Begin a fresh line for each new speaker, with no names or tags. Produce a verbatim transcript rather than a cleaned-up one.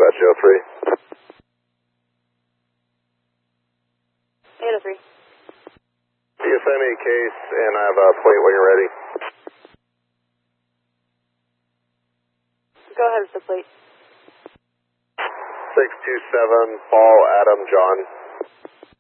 dispatch oh three.
eight oh three.
Yosemite case, and I have a plate when you're ready.
Go ahead with the plate.
six two seven, Paul Adam John.